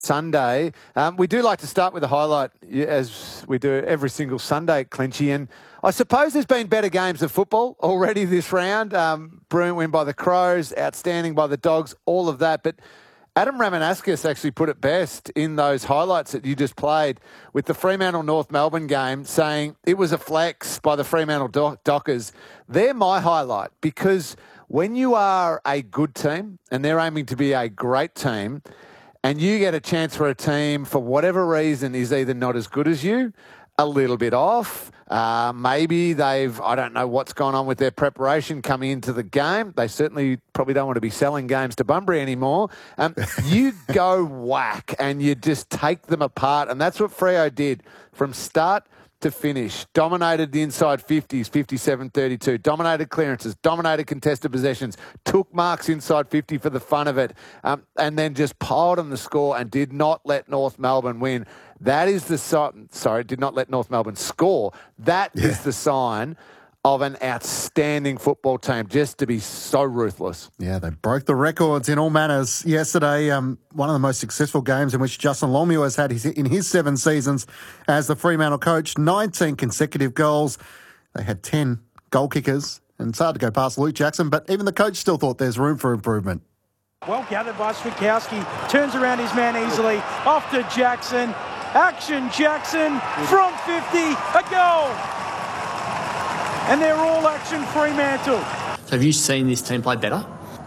Sunday. We do like to start with a highlight, as we do every single Sunday, Clinchy. And I suppose there's been better games of football already this round. Brilliant win by the Crows, outstanding by the Dogs, all of that. But Adam Ramanauskas actually put it best in those highlights that you just played with the Fremantle-North Melbourne game, saying it was a flex by the Fremantle Dockers. They're my highlight, because when you are a good team and they're aiming to be a great team, and you get a chance for a team, for whatever reason, is either not as good as you, a little bit off. Maybe I don't know what's gone on with their preparation coming into the game. They certainly probably don't want to be selling games to Bunbury anymore. You go whack and you just take them apart. And that's what Freo did from start to finish. Dominated the inside 50s, 57-32. Dominated clearances, dominated contested possessions, took marks inside 50 for the fun of it, and then just piled on the score and did not let North Melbourne win. That is the sign. Sorry, did not let North Melbourne score. That is the sign of an outstanding football team, just to be so ruthless. Yeah, they broke the records in all manners yesterday. One of the most successful games in which Justin Longmuir has had in his 7 seasons as the Fremantle coach. 19 consecutive goals. They had 10 goal kickers, and it's hard to go past Luke Jackson, but even the coach still thought there's room for improvement. Well gathered by Switkowski. Turns around his man easily. Off to Jackson. Action Jackson from 50. A goal. And they're all action Fremantle. So have you seen this team play better?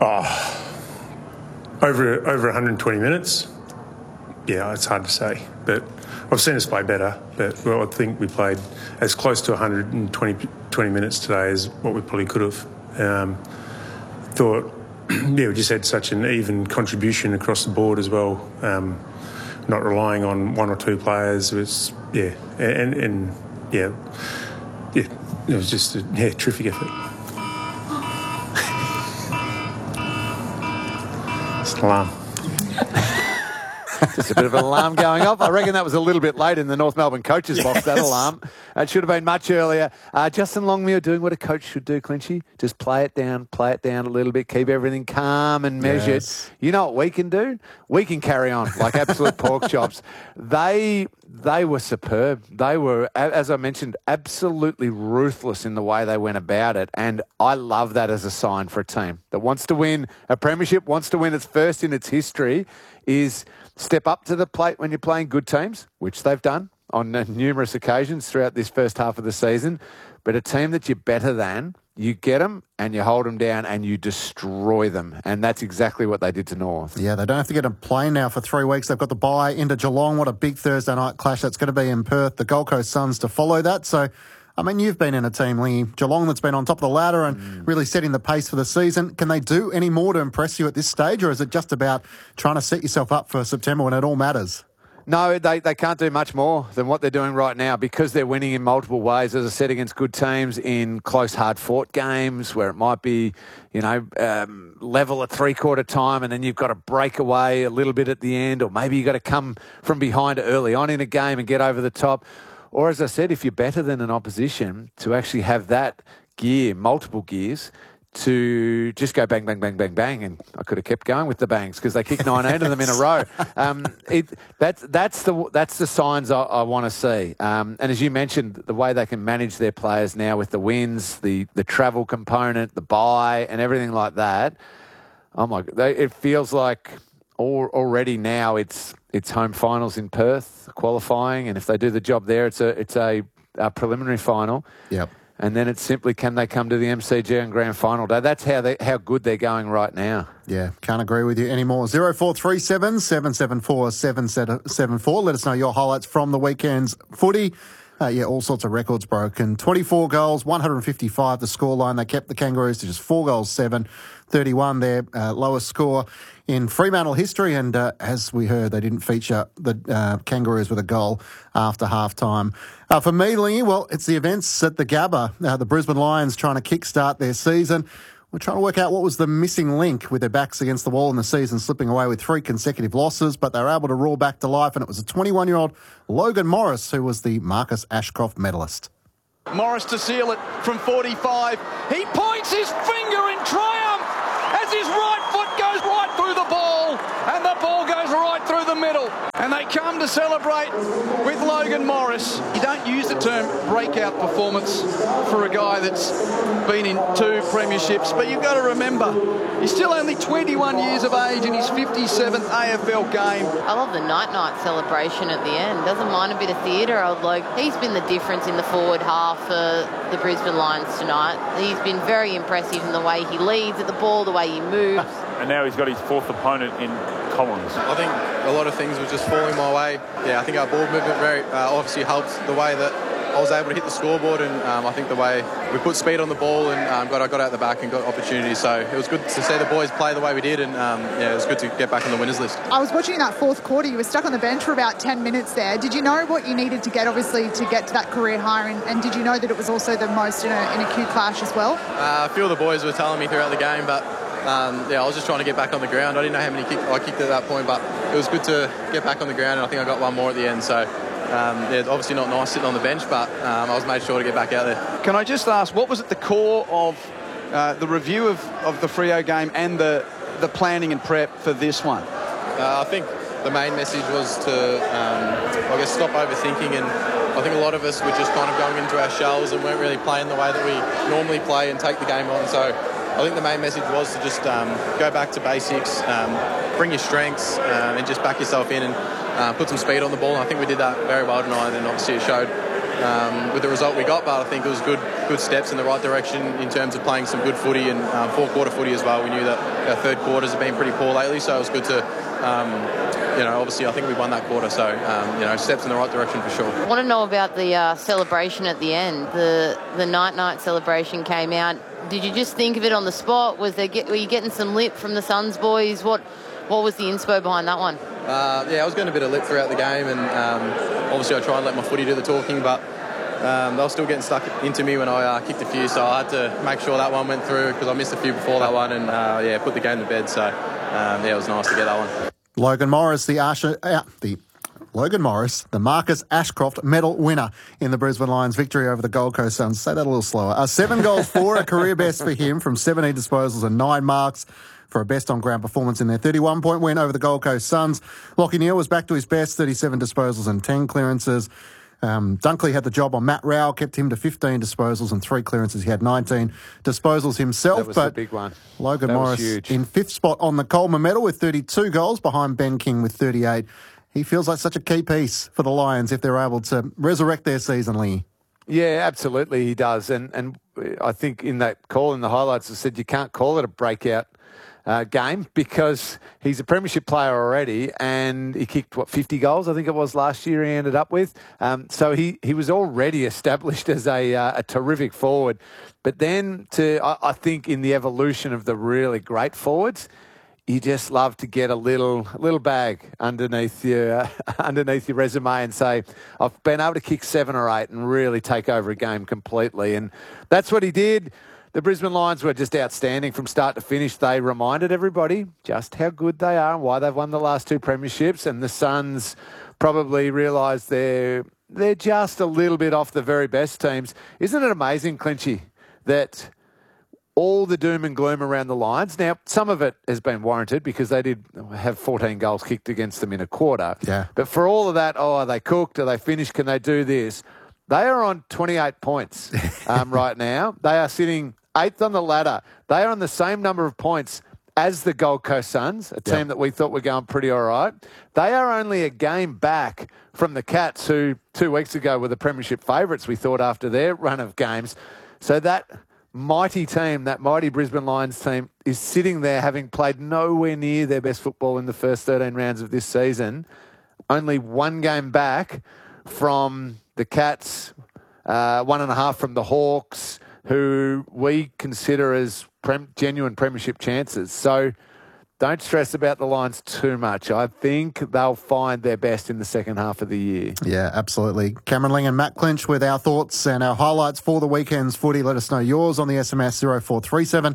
Over 120 minutes. Yeah, it's hard to say. But I've seen us play better. But I think we played as close to 120 minutes today as what we probably could have. Thought, we just had such an even contribution across the board as well. Not relying on one or two players. It was, it was just a terrific effort. It's an alarm. Just a bit of an alarm going off. I reckon that was a little bit late in the North Melbourne coach's box, that alarm. It should have been much earlier. Justin Longmuir doing what a coach should do, Clinchy. Just play it down a little bit, keep everything calm and measured. Yes. You know what we can do? We can carry on like absolute pork chops. They were superb. They were, as I mentioned, absolutely ruthless in the way they went about it. And I love that as a sign for a team that wants to win a premiership, wants to win its first in its history, is step up to the plate when you're playing good teams, which they've done on numerous occasions throughout this first half of the season. But a team that you're better than, you get them and you hold them down and you destroy them. And that's exactly what they did to North. Yeah, they don't have to get a plane now for 3 weeks. They've got the bye into Geelong. What a big Thursday night clash that's going to be in Perth. The Gold Coast Suns to follow that. So, I mean, you've been in a team, Lee, Geelong, that's been on top of the ladder and really setting the pace for the season. Can they do any more to impress you at this stage, or is it just about trying to set yourself up for September when it all matters? No, they can't do much more than what they're doing right now, because they're winning in multiple ways, as I said, against good teams in close, hard-fought games where it might be, level at three-quarter time and then you've got to break away a little bit at the end, or maybe you've got to come from behind early on in a game and get over the top. Or, as I said, if you're better than an opposition, to actually have that gear, multiple gears, to just go bang, bang, bang, bang, bang. And I could have kept going with the bangs because they kicked 19 of them in a row. That's the signs I want to see. And as you mentioned, the way they can manage their players now with the wins, the travel component, the bye and everything like that. Oh, my God. It feels like already now it's home finals in Perth, qualifying. And if they do the job there, it's a preliminary final. Yep. And then it's simply, can they come to the MCG on grand final day? That's how good they're going right now. Yeah, can't agree with you anymore. 0437 774 774. Let us know your highlights from the weekend's footy. All sorts of records broken. 24 goals, 155 the scoreline. They kept the Kangaroos to just 4 goals, 7. 31 their lowest score in Fremantle history. And as we heard, they didn't feature the Kangaroos with a goal after half-time. For me, Lingy, well, it's the events at the Gabba. The Brisbane Lions trying to kickstart their season. We're trying to work out what was the missing link with their backs against the wall in the season, slipping away with 3 consecutive losses, but they were able to roar back to life, and it was a 21-year-old Logan Morris who was the Marcus Ashcroft medalist. Morris to seal it from 45. He points his finger in triumph as his right foot goes right through the ball, and the ball goes right through the middle. And they come to celebrate with Logan Morris. You don't use the term breakout performance for a guy that's been in 2 premierships, but you've got to remember, he's still only 21 years of age in his 57th AFL game. I love the night celebration at the end. Doesn't mind a bit of theatre. He's been the difference in the forward half for the Brisbane Lions tonight. He's been very impressive in the way he leads at the ball, the way he moves. And now he's got his 4th opponent in Collins. I think a lot of things were just falling my way. Yeah, I think our ball movement very obviously helped the way that I was able to hit the scoreboard, and I think the way we put speed on the ball and I got out the back and got opportunities. So it was good to see the boys play the way we did, and it was good to get back on the winners list. I was watching that 4th quarter. You were stuck on the bench for about 10 minutes there. Did you know what you needed to get, obviously, to get to that career high, and did you know that it was also the most in a Q clash as well? A few of the boys were telling me throughout the game, but I was just trying to get back on the ground. I didn't know how many kicks I kicked at that point, but it was good to get back on the ground, and I think I got one more at the end. So, obviously not nice sitting on the bench, but I was made sure to get back out there. Can I just ask, what was at the core of the review of the Freo game and the planning and prep for this one? I think the main message was to, stop overthinking, and I think a lot of us were just kind of going into our shells and weren't really playing the way that we normally play and take the game on. So I think the main message was to just go back to basics, bring your strengths, and just back yourself in and put some speed on the ball. And I think we did that very well tonight, and obviously it showed with the result we got, but I think it was good steps in the right direction in terms of playing some good footy and 4-quarter footy as well. We knew that our 3rd quarters have been pretty poor lately, so it was good to, obviously I think we won that quarter, so, steps in the right direction for sure. I want to know about the celebration at the end. The night celebration came out. Did you just think of it on the spot? Were you getting some lip from the Suns boys? What was the inspo behind that one? I was getting a bit of lip throughout the game, and obviously I try and let my footy do the talking, but they were still getting stuck into me when I kicked a few, so I had to make sure that one went through because I missed a few before that one, and put the game to bed. So it was nice to get that one. Logan Morris, the Marcus Ashcroft medal winner in the Brisbane Lions victory over the Gold Coast Suns. Say that a little slower. 7 goals for a career best for him from 17 disposals and 9 marks for a best on-ground performance in their 31-point win over the Gold Coast Suns. Lachie Neale was back to his best, 37 disposals and 10 clearances. Dunkley had the job on Matt Rowell, kept him to 15 disposals and 3 clearances. He had 19 disposals himself. That was the big one. Logan Morris in 5th spot on the Coleman medal with 32 goals behind Ben King with 38. He feels like such a key piece for the Lions if they're able to resurrect their season, Lee. Yeah, absolutely he does. And I think in that call in the highlights it said you can't call it a breakout game because he's a premiership player already and he kicked, 50 goals I think it was last year he ended up with. So he was already established as a terrific forward. But then I think in the evolution of the really great forwards, you just love to get a little bag underneath your resume and say, I've been able to kick 7 or 8 and really take over a game completely. And that's what he did. The Brisbane Lions were just outstanding from start to finish. They reminded everybody just how good they are and why they've won the last 2 premierships. And the Suns probably realised they're just a little bit off the very best teams. Isn't it amazing, Clinchy, that all the doom and gloom around the Lions. Now, some of it has been warranted because they did have 14 goals kicked against them in a quarter. Yeah. But for all of that, are they cooked? Are they finished? Can they do this? They are on 28 points right now. They are sitting 8th on the ladder. They are on the same number of points as the Gold Coast Suns, a team that we thought were going pretty all right. They are only a game back from the Cats, who 2 weeks ago were the premiership favourites, we thought, after their run of games. So that mighty team, that mighty Brisbane Lions team, is sitting there having played nowhere near their best football in the first 13 rounds of this season. Only 1 game back from the Cats, 1.5 from the Hawks, who we consider as genuine premiership chances. So don't stress about the Lions too much. I think they'll find their best in the second half of the year. Yeah, absolutely. Cameron Ling and Matt Clinch with our thoughts and our highlights for the weekend's footy. Let us know yours on the SMS 0437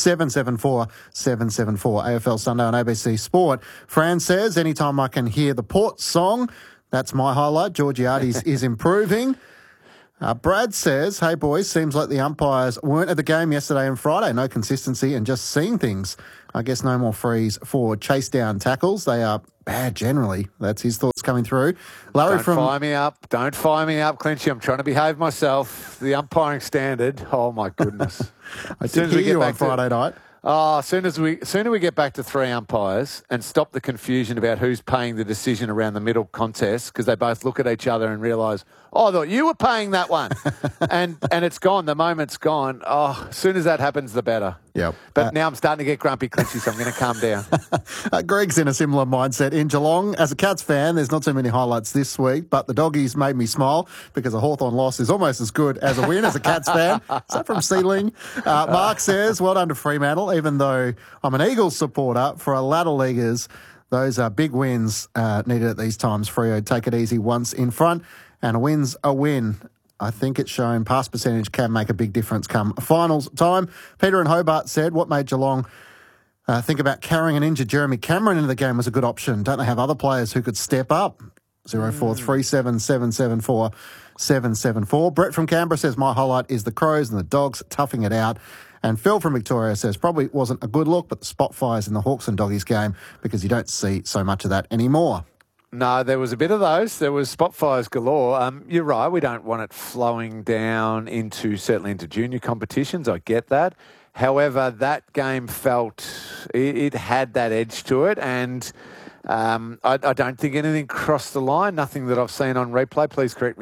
774 774. AFL Sunday on ABC Sport. Fran says, anytime I can hear the Port song, that's my highlight. Georgiades is improving. Brad says, hey boys, seems like the umpires weren't at the game yesterday and Friday. No consistency and just seeing things. I guess no more frees for chase down tackles. They are bad generally. That's his thoughts coming through. Larry Don't fire me up. Don't fire me up, Clinchy. I'm trying to behave myself. The umpiring standard. Oh, my goodness. As soon as we get back on Friday night. Oh, sooner we get back to 3 umpires and stop the confusion about who's paying the decision around the middle contest, because they both look at each other and realise, oh, I thought you were paying that one. and it's gone. The moment's gone. Oh, as soon as that happens, the better. Yep. But now I'm starting to get grumpy, Clinchy, so I'm going to calm down. Greg's in a similar mindset. In Geelong, as a Cats fan, there's not too many highlights this week, but the doggies made me smile because a Hawthorn loss is almost as good as a win as a Cats fan. Is that from Sealing? Mark says, well done to Fremantle, even though I'm an Eagles supporter. For our ladder leaguers, those are big wins needed at these times. Freo, take it easy once in front, and a win's a win. I think it's shown pass percentage can make a big difference come finals time. Peter in Hobart said, what made Geelong think about carrying an injured Jeremy Cameron into the game was a good option. Don't they have other players who could step up? 0437 774 774. Brett from Canberra says, my highlight is the Crows and the Dogs toughing it out. And Phil from Victoria says, probably wasn't a good look, but the spot fires in the Hawks and Doggies game, because you don't see so much of that anymore. No, there was a bit of those. There was spot fires galore. You're right. We don't want it flowing down certainly into junior competitions. I get that. However, that game felt it had that edge to it, and I don't think anything crossed the line. Nothing that I've seen on replay. Please correct me